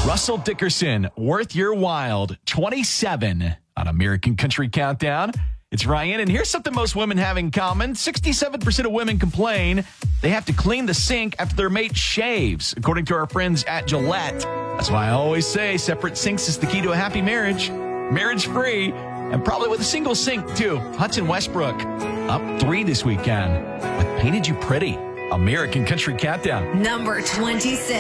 Russell Dickerson, Worth Your Wild, 27 on American Country Countdown. It's Ryan, and here's something most women have in common. 67% of women complain they have to clean the sink after their mate shaves, according to our friends at Gillette. That's why I always say separate sinks is the key to a happy marriage. Marriage-free, and probably with a single sink, too. Hudson Westbrook, up 3 this weekend with Painted You Pretty. American Country Countdown. Number 26.